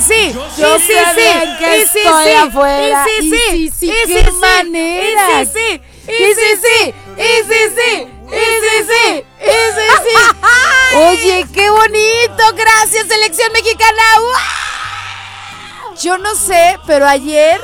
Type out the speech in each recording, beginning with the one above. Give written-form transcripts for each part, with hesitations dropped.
sí. Yo sabía que estoy afuera. Y sí, qué manera. Y sí. Oye, qué bonito. Gracias, selección mexicana. ¡Wow! Yo no sé, pero ayer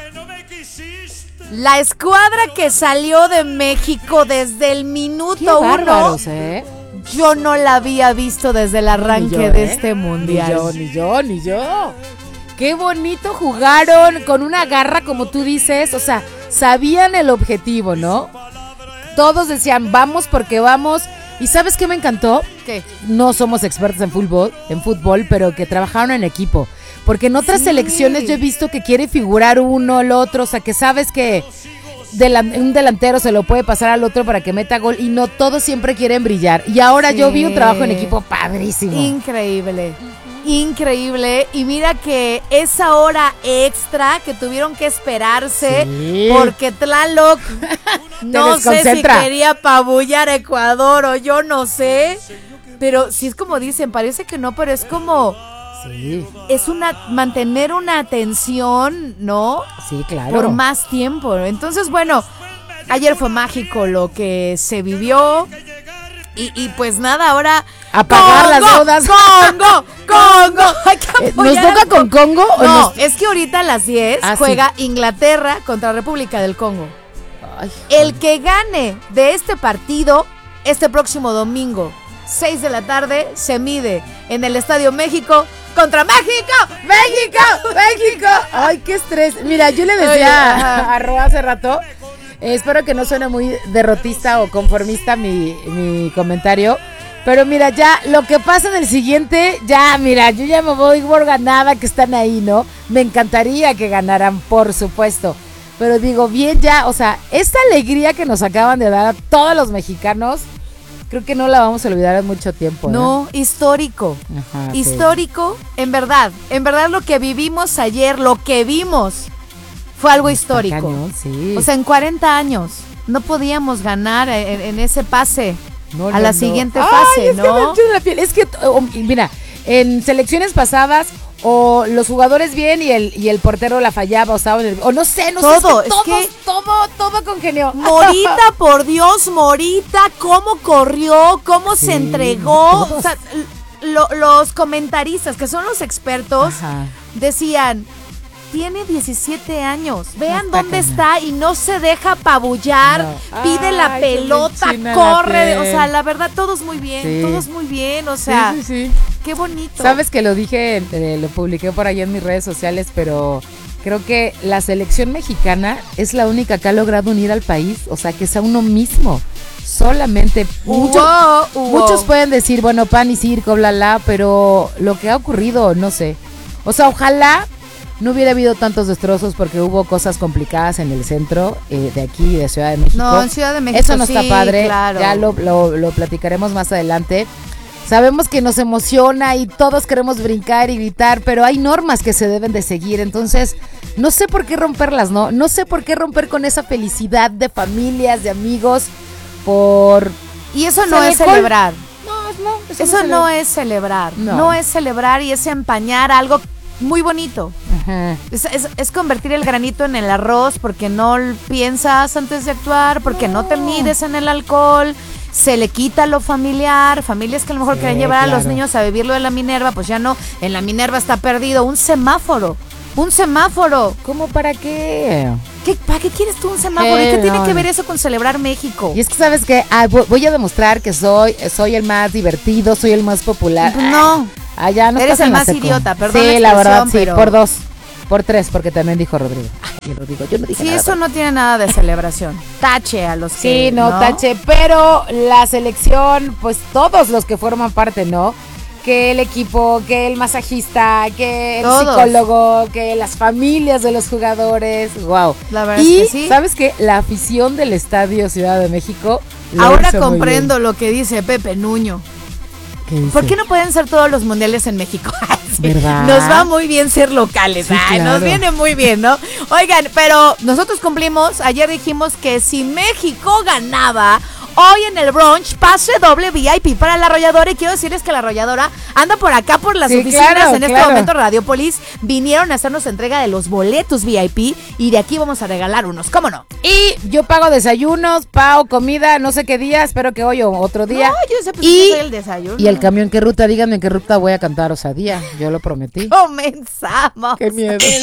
la escuadra que salió de México desde el minuto uno, yo no la había visto desde el arranque de este mundial. Ni yo. Qué bonito jugaron con una garra, como tú dices. O sea, sabían el objetivo, ¿no? Todos decían, vamos porque vamos. ¿Y sabes qué me encantó? ¿Qué? No somos expertos en fútbol, pero que trabajaron en equipo. Porque en otras selecciones yo he visto que quiere figurar uno, el otro, o sea, que sabes que un delantero se lo puede pasar al otro para que meta gol y no todos siempre quieren brillar. Y ahora yo vi un trabajo en equipo padrísimo. Increíble. Y mira que esa hora extra que tuvieron que esperarse porque Tlaloc no sé si quería apabullar a Ecuador o yo no sé. Pero sí es como dicen, parece que no, pero es como... Sí. Es mantener una atención, ¿no? Sí, claro. Por más tiempo. Entonces, bueno, ayer fue mágico lo que se vivió. Y pues nada, ahora... A pagar las deudas. ¡Congo! Hay que ¿Nos toca con Congo? No, es que ahorita a las 10 juega Inglaterra contra República del Congo. Ay, el que gane de este partido, este próximo domingo, 6 de la tarde, se mide en el Estadio México contra México. Ay, qué estrés. Mira, yo le decía a Ro hace rato, espero que no suene muy derrotista o conformista mi comentario, pero mira, ya lo que pasa en el siguiente, ya mira, yo ya me voy por ganada que están ahí, ¿no? Me encantaría que ganaran, por supuesto, pero digo, bien ya, o sea, esta alegría que nos acaban de dar a todos los mexicanos, creo que no la vamos a olvidar en mucho tiempo. No, histórico. Ajá, histórico, sí. En verdad lo que vivimos ayer, lo que vimos, fue algo histórico. Cañón, sí. O sea, en 40 años no podíamos ganar en ese pase a la siguiente fase, es ¿no? Que me enchina la piel. Es que, mira, en selecciones pasadas, o los jugadores bien y el portero la fallaba, o no sé, todo, es que todo congenió. Morita, por Dios, Morita, cómo corrió, cómo se entregó. O sea, los comentaristas, que son los expertos, decían, tiene 17 años, vean dónde está y no se deja apabullar, pide la pelota, corre, o sea, la verdad, todos muy bien, o sea, sí. Qué bonito. Sabes que lo dije, lo publiqué por ahí en mis redes sociales, pero creo que la selección mexicana es la única que ha logrado unir al país, o sea, que sea uno mismo. Solamente muchos pueden decir, bueno, pan y circo, bla, bla, pero lo que ha ocurrido, no sé. O sea, ojalá no hubiera habido tantos destrozos porque hubo cosas complicadas en el centro de aquí, de Ciudad de México. No, en Ciudad de México eso no está padre, claro. Ya lo platicaremos más adelante. Sabemos que nos emociona y todos queremos brincar y gritar, pero hay normas que se deben de seguir, entonces no sé por qué romperlas, ¿no? No sé por qué romper con esa felicidad de familias, de amigos, Y eso no es celebrar. No, eso no es celebrar. No es celebrar y es empañar algo muy bonito. Ajá. Es convertir el granito en el arroz porque no piensas antes de actuar, porque no te mides en el alcohol. Se le quita lo familiar, familias que a lo mejor quieren llevar a los niños a vivir lo de la Minerva, pues ya no, en la Minerva está perdido. Un semáforo. ¿Cómo para qué? ¿Para qué quieres tú un semáforo? ¿Y qué tiene que ver eso con celebrar México? Y es que sabes que voy a demostrar que soy el más divertido, soy el más popular. No. Ya no eres el más idiota, perdón. Sí, la verdad, sí, pero... por 2. Por 3, porque también dijo Rodrigo. Ay, Rodrigo, yo no dije nada. Sí, eso no tiene nada de celebración. Tache a los que... Sí, no, tache, pero la selección, pues todos los que forman parte, ¿no? Que el equipo, que el masajista, que el psicólogo, que las familias de los jugadores. Wow. La verdad es que sí. ¿Sabes qué? La afición del Estadio Ciudad de México. Ahora comprendo lo que dice Pepe Nuño. ¿Qué dice? ¿Por qué no pueden ser todos los mundiales en México? Sí, ¿verdad? Nos va muy bien ser locales. Sí, claro. Nos viene muy bien, ¿no? Oigan, pero nosotros cumplimos. Ayer dijimos que si México ganaba hoy en el brunch, pase doble VIP para la Arrolladora. Y quiero decirles que la Arrolladora anda por acá por las oficinas en este momento. Radiopolis vinieron a hacernos entrega de los boletos VIP y de aquí vamos a regalar unos, ¿cómo no? Y yo pago desayunos, pago comida, no sé qué día, espero que hoy o otro día. No, yo sé, pues y, yo soy el desayuno. Y el camión, ¿qué ruta? Díganme en qué ruta voy a cantar Osadía, yo lo prometí. Comenzamos. Qué miedo.